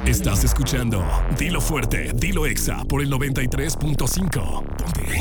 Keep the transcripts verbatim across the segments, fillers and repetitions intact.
Estás escuchando Dilo Fuerte, Dilo Exa por el noventa y tres punto cinco. Ponte.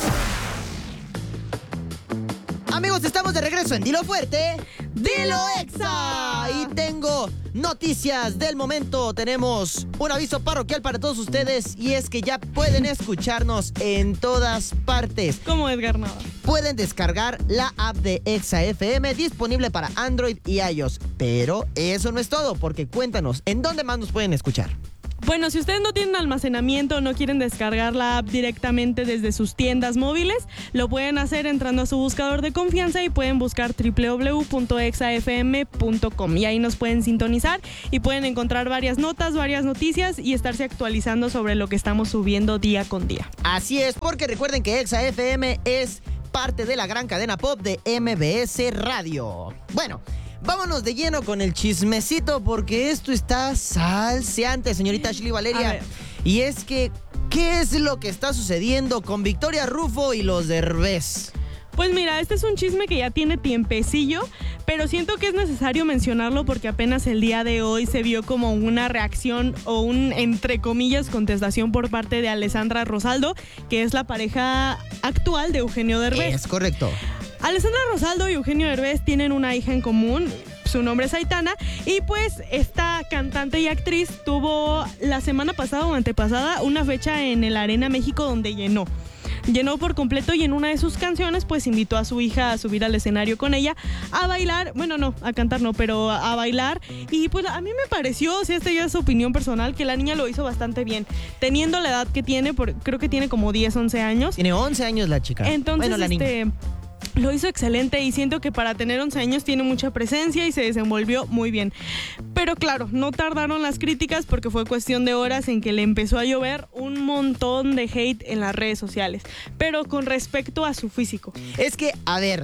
Amigos, estamos de regreso en Dilo Fuerte, Dilo Exa. Y tengo noticias del momento. Tenemos un aviso parroquial para todos ustedes y es que ya pueden escucharnos en todas partes. ¿Cómo, Edgar Nava? Pueden descargar la app de Exa F M disponible para Android y iOS. Pero eso no es todo, porque cuéntanos, ¿en dónde más nos pueden escuchar? Bueno, si ustedes no tienen almacenamiento o no quieren descargar la app directamente desde sus tiendas móviles, lo pueden hacer entrando a su buscador de confianza y pueden buscar doble u doble u doble u punto exa f m punto com y ahí nos pueden sintonizar y pueden encontrar varias notas, varias noticias y estarse actualizando sobre lo que estamos subiendo día con día. Así es, porque recuerden que Exa F M es parte de la gran cadena pop de M B S Radio. Bueno, vámonos de lleno con el chismecito porque esto está salseante, señorita Ashley Valeria. Y es que, ¿qué es lo que está sucediendo con Victoria Rufo y los Derbez? Pues mira, este es un chisme que ya tiene tiempecillo, pero siento que es necesario mencionarlo porque apenas el día de hoy se vio como una reacción o un, entre comillas, contestación por parte de Alessandra Rosaldo, que es la pareja actual de Eugenio Derbez. Es correcto. Alessandra Rosaldo y Eugenio Derbez tienen una hija en común, su nombre es Aitana, y pues esta cantante y actriz tuvo la semana pasada o antepasada una fecha en el Arena México donde llenó. Llenó por completo y en una de sus canciones pues invitó a su hija a subir al escenario con ella a bailar, bueno no, a cantar no, pero a bailar y pues a mí me pareció, si esta ya es su opinión personal, que la niña lo hizo bastante bien, teniendo la edad que tiene, por, creo que tiene como diez, once años. Tiene once años la chica. Entonces bueno, la este... niña. Lo hizo excelente y siento que para tener once años tiene mucha presencia y se desenvolvió muy bien. Pero claro, no tardaron las críticas porque fue cuestión de horas en que le empezó a llover un montón de hate en las redes sociales. Pero con respecto a su físico. Es que, a ver,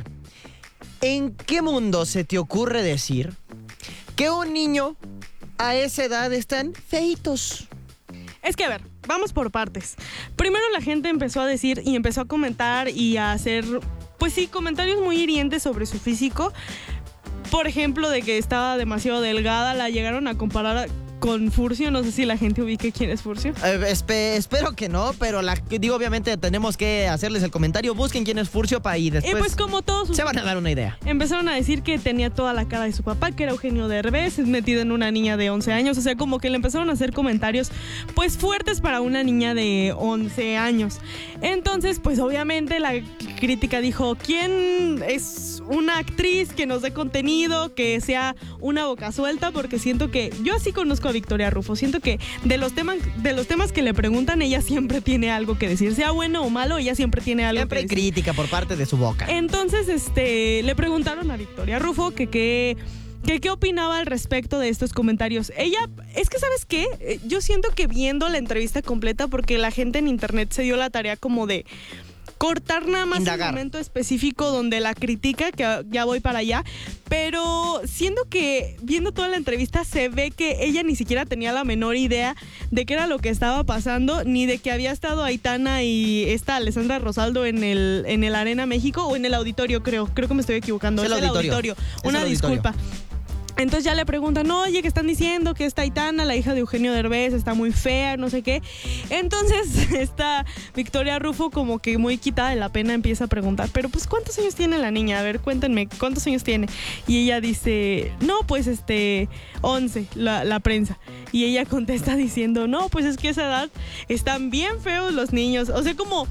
¿en qué mundo se te ocurre decir que un niño a esa edad están feitos? Es que, a ver, vamos por partes. Primero la gente empezó a decir y empezó a comentar y a hacer... Pues sí, comentarios muy hirientes sobre su físico. Por ejemplo, de que estaba demasiado delgada, la llegaron a comparar con Furcio. No sé si la gente ubique quién es Furcio. Eh, espe- espero que no, pero la, digo, obviamente tenemos que hacerles el comentario. Busquen quién es Furcio para y después Y pues como todos se van a dar una idea. Empezaron a decir que tenía toda la cara de su papá, que era Eugenio Derbez, metido en una niña de once años. O sea, como que le empezaron a hacer comentarios pues fuertes para una niña de once años. Entonces, pues obviamente la crítica dijo, ¿quién es una actriz que nos dé contenido, que sea una boca suelta? Porque siento que, yo así conozco a Victoria Rufo, siento que de los temas, de los temas que le preguntan, ella siempre tiene algo que decir, sea bueno o malo, ella siempre tiene algo siempre que decir. Siempre crítica por parte de su boca. Entonces, este, le preguntaron a Victoria Rufo que qué... ¿Qué, ¿Qué opinaba al respecto de estos comentarios? Ella, es que ¿sabes qué? Eh, Yo siento que viendo la entrevista completa, porque la gente en internet se dio la tarea como de cortar nada más Indagar. un momento específico donde la critica, que ya voy para allá, pero siento que viendo toda la entrevista se ve que ella ni siquiera tenía la menor idea de qué era lo que estaba pasando, ni de que había estado Aitana y esta Alessandra Rosaldo en el, en el Arena México o en el auditorio, creo, creo que me estoy equivocando, es el es el auditorio. auditorio, Es una el auditorio. disculpa. Entonces ya le preguntan, oye, que están diciendo que esta Aitana, la hija de Eugenio Derbez, está muy fea, no sé qué. Entonces esta Victoria Rufo, como que muy quitada de la pena, empieza a preguntar, pero pues ¿cuántos años tiene la niña? A ver, cuéntenme, ¿cuántos años tiene? Y ella dice, no, pues este, once, la, la prensa. Y ella contesta diciendo, no, pues es que a esa edad están bien feos los niños. O sea, como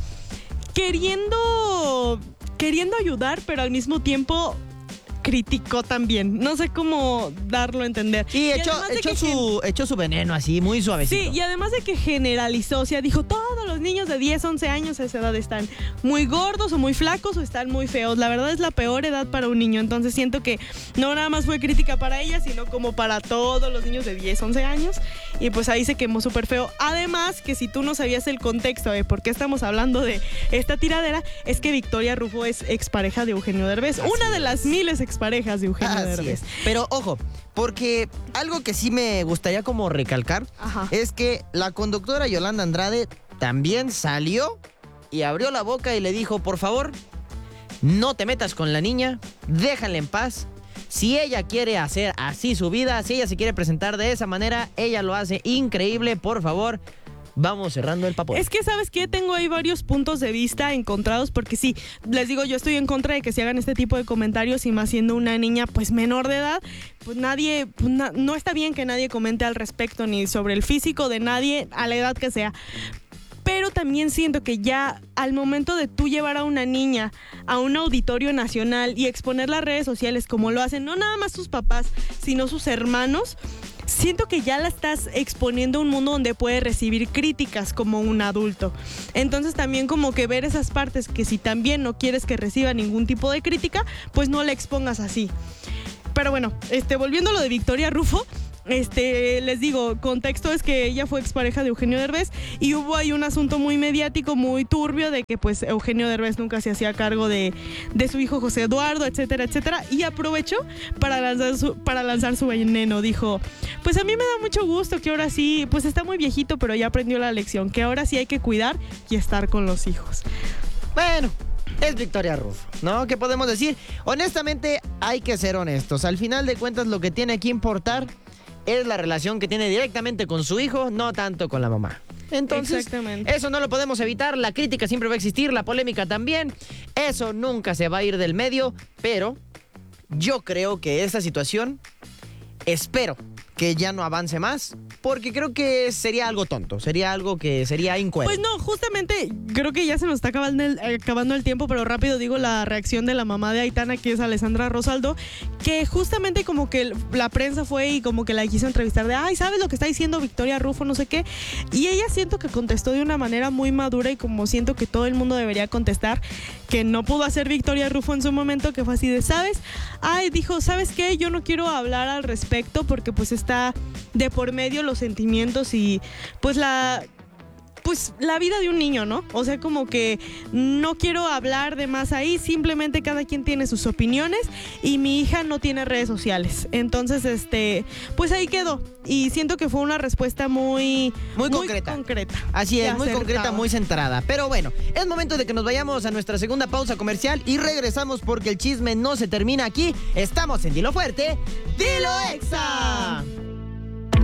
queriendo, queriendo ayudar, pero al mismo tiempo criticó también. No sé cómo darlo a entender. Y echó, echó, su, gen... echó su veneno así, muy suavecito. Sí, y además de que generalizó, o sea, dijo, todos los niños de diez, once años a esa edad están muy gordos o muy flacos o están muy feos. La verdad es la peor edad para un niño, entonces siento que no nada más fue crítica para ella, sino como para todos los niños de diez, once años. Y pues ahí se quemó súper feo. Además, que si tú no sabías el contexto de por qué estamos hablando de esta tiradera, es que Victoria Rufo es expareja de Eugenio Derbez. Así una de las miles exparejas parejas de Eugenio Así Derbez. Es. Pero ojo, porque algo que sí me gustaría como recalcar Ajá. es que la conductora Yolanda Andrade también salió y abrió la boca y le dijo, por favor, no te metas con la niña, déjala en paz. Si ella quiere hacer así su vida, si ella se quiere presentar de esa manera, ella lo hace increíble. Por favor, vamos cerrando el papo. Es que, ¿sabes qué? Tengo ahí varios puntos de vista encontrados porque sí, les digo, yo estoy en contra de que se hagan este tipo de comentarios y más siendo una niña pues menor de edad, pues nadie, pues, na- no está bien que nadie comente al respecto ni sobre el físico de nadie a la edad que sea. Pero también siento que ya al momento de tú llevar a una niña a un auditorio nacional y exponer las redes sociales como lo hacen, no nada más sus papás, sino sus hermanos, siento que ya la estás exponiendo a un mundo donde puede recibir críticas como un adulto. Entonces también como que ver esas partes que si también no quieres que reciba ningún tipo de crítica, pues no la expongas así. Pero bueno, este, volviendo a lo de Victoria Rufo, Este, les digo, contexto es que ella fue expareja de Eugenio Derbez y hubo ahí un asunto muy mediático, muy turbio de que pues Eugenio Derbez nunca se hacía cargo de, de su hijo José Eduardo, etcétera, etcétera, y aprovechó para lanzar su, para lanzar su veneno. Dijo, pues a mí me da mucho gusto que ahora sí, pues está muy viejito, pero ya aprendió la lección, que ahora sí hay que cuidar y estar con los hijos. Bueno, es Victoria Rufo, ¿no? ¿Qué podemos decir? Honestamente, hay que ser honestos. Al final de cuentas, lo que tiene que importar es la relación que tiene directamente con su hijo, no tanto con la mamá. Entonces, Exactamente. eso no lo podemos evitar. La crítica siempre va a existir, la polémica también. Eso nunca se va a ir del medio, pero yo creo que esta situación, espero que ya no avance más, porque creo que sería algo tonto, sería algo que sería incoherente. Pues no, justamente creo que ya se nos está acabando el, acabando el tiempo, pero rápido digo la reacción de la mamá de Aitana, que es Alessandra Rosaldo, que justamente como que la prensa fue y como que la quiso entrevistar de, ay, ¿sabes lo que está diciendo Victoria Rufo? No sé qué. Y ella siento que contestó de una manera muy madura y como siento que todo el mundo debería contestar, que no pudo hacer Victoria Rufo en su momento, que fue así de, ¿sabes? Ay, dijo, ¿sabes qué? Yo no quiero hablar al respecto porque pues está de por medio los sentimientos y pues la pues la vida de un niño, ¿no? O sea, como que no quiero hablar de más ahí, simplemente cada quien tiene sus opiniones y mi hija no tiene redes sociales. Entonces, este, pues ahí quedó. Y siento que fue una respuesta muy... Muy concreta. Muy concreta. Así es, Y muy acertada. concreta, muy centrada. Pero bueno, es momento de que nos vayamos a nuestra segunda pausa comercial y regresamos porque el chisme no se termina aquí. Estamos en Dilo Fuerte, Dilo Exa.